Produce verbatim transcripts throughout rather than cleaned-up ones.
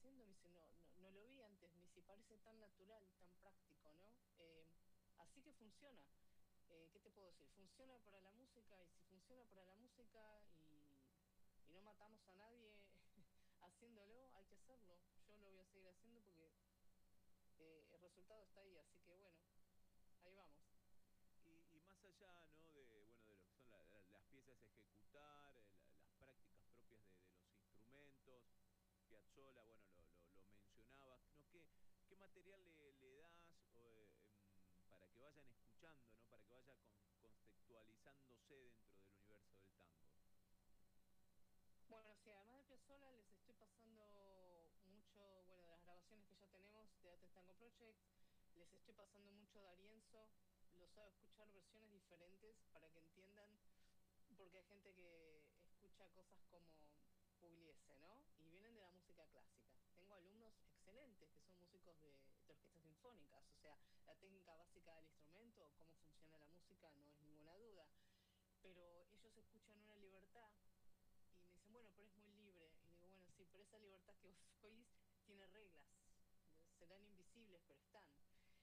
haciendo? Me dice, no, no, no lo vi antes, me dice, parece tan natural, tan práctico, ¿no? Eh, así que funciona. Eh, ¿Qué te puedo decir? Funciona para la música, y si funciona para la música y, y no matamos a nadie haciéndolo, hay que hacerlo. Yo lo voy a seguir haciendo porque eh, el resultado está ahí, así que bueno, ahí vamos. Y, y más allá, ¿no? de, bueno, de lo que son la- la- las piezas a ejecutar, eh, la- las prácticas propias de, de los instrumentos, Piazzolla, bueno, lo, lo, lo mencionabas, ¿no? ¿Qué, qué material le, le das o, eh, em, para que vayan escuchando, ¿no? Para que vaya con- conceptualizándose dentro del universo del tango? Bueno, sí, además de Piazzolla les estoy pasando mucho, bueno, de las grabaciones que ya tenemos de Ates Tango Project, les estoy pasando mucho de Arienzo, los hago escuchar versiones diferentes para que entiendan, porque hay gente que escucha cosas como Pugliese, ¿no? Y vienen de la música clásica. Tengo alumnos excelentes que son músicos de, de orquestas sinfónicas, o sea, la técnica básica del instrumento, cómo funciona la música, no es ninguna duda, pero ellos escuchan una libertad y me dicen, bueno, pero es muy libre. Y digo, bueno, sí, pero esa libertad que vos oís tiene reglas. Serán invisibles, pero están.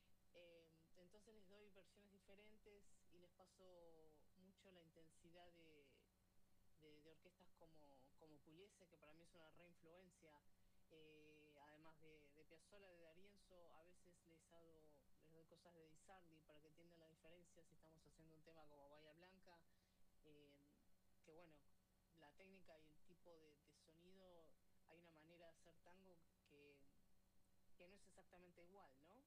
Eh, entonces les doy versiones diferentes y les paso mucho la intensidad de, de, de orquestas como, como Pugliese, que para mí es una reinfluencia. Eh, además de, de Piazzolla, de D'Arienzo, a veces les, hago, les doy cosas de Di Sarli para que entiendan la diferencia si estamos haciendo un tema como Bahía Blanca, eh, que bueno, la técnica y el tipo de, de, sonido, hay una manera de hacer tango que, que no es exactamente igual, ¿no?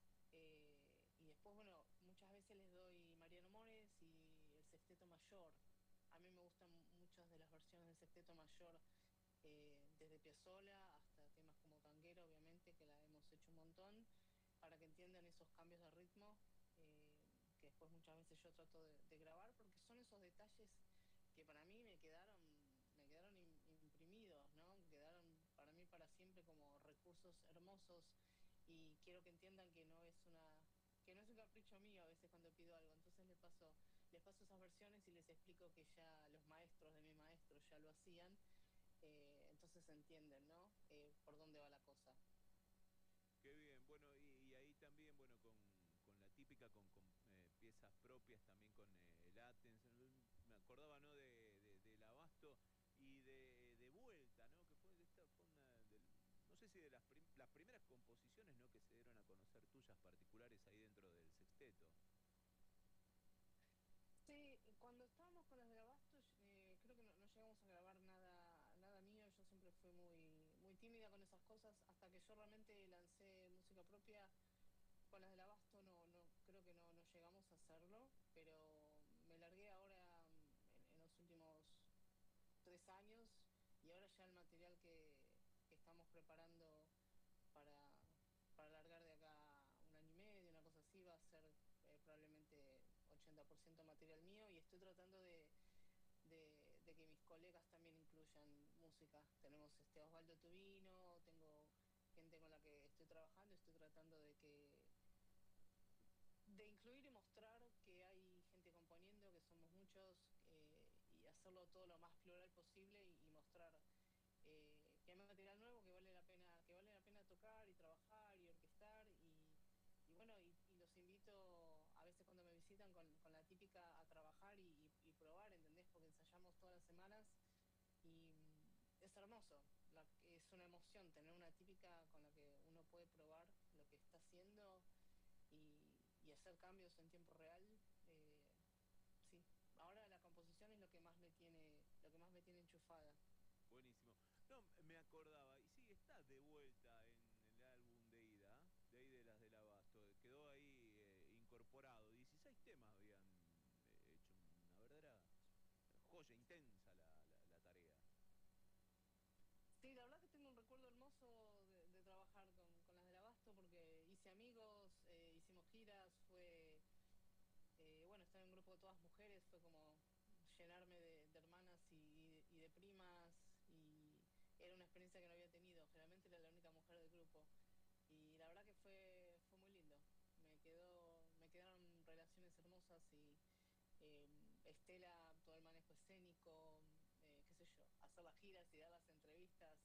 Eh, y después, bueno, muchas veces les doy Mariano Mores y el Sexteto Mayor. A mí me gustan muchas de las versiones del Sexteto Mayor, eh, desde Piazzolla hasta temas como Tanguera, obviamente, que la hemos hecho un montón, para que entiendan esos cambios de ritmo, eh, que después muchas veces yo trato de, de grabar, porque son esos detalles que para mí me quedaron, me quedaron imprimidos, ¿no? Quedaron para mí para siempre como recursos hermosos, y quiero que entiendan que no es una que no es un capricho mío a veces cuando pido algo. Entonces les paso, les paso esas versiones y les explico que ya los maestros de mi maestro ya lo hacían, eh, entonces entienden, ¿no? Eh, por dónde va la cosa. Qué bien, bueno, y, y ahí también, bueno, con, con la típica, con, con, eh, piezas propias, también con eh, el Athens, eh, me acordaba, ¿no? De, de- del Abasto y de, de Vuelta, ¿no? Que fue, esta fue una, del- no sé si de las, prim- las primeras composiciones, ¿no? Que se dieron a conocer tuyas particulares ahí dentro del sexteto. Sí, cuando estábamos con las de Abasto, eh, creo que no, no llegamos a grabar nada, nada mío. Yo siempre fui muy, muy tímida con esas cosas, hasta que yo realmente lancé música propia. Con las del Abasto no, no, creo que no, no llegamos a hacerlo, pero me largué ahora, mm, en, en los últimos tres años, y ahora ya el material que, que estamos preparando para, para largar de acá un año y medio, una cosa así, va a ser eh, probablemente ochenta por ciento material mío, y estoy tratando de, de, de que mis colegas también incluyan música. Tenemos este Osvaldo Tubino, tengo gente con la que estoy trabajando, estoy tratando de que de incluir y mostrar que hay gente componiendo, que somos muchos, eh, y hacerlo todo lo más plural posible, y, y mostrar eh, que hay material nuevo que vale la pena, que vale la pena tocar y trabajar y orquestar, y, y bueno, y, y, los invito a veces cuando me visitan con, con la típica a trabajar y, y, y probar, ¿entendés? Porque ensayamos todas las semanas, y mm, es hermoso, la, es una emoción tener una típica con la que uno puede probar lo que está haciendo, y, y hacer cambios en tiempo real. Eh, sí, ahora la composición es lo que más me tiene, lo que más me tiene enchufada. Buenísimo. No, me acordaba, y sí, está de vuelta en el álbum de Ida, de ahí de las del Abasto, quedó ahí eh, incorporado. Dieciséis temas habían eh, hecho, una verdadera joya intensa la, la, la tarea. Sí, la verdad que tengo un recuerdo hermoso de, de trabajar con, con las del Abasto, porque hice amigos, eh, hicimos giras, fue, eh, bueno, estar en un grupo de todas mujeres fue como llenarme de, de hermanas y, y de primas, y era una experiencia que no había tenido. Generalmente era la única mujer del grupo, y la verdad que fue, fue muy lindo. Me quedó, me quedaron relaciones hermosas, y eh, Estela, todo el manejo escénico, eh, qué sé yo, hacer las giras y dar las entrevistas.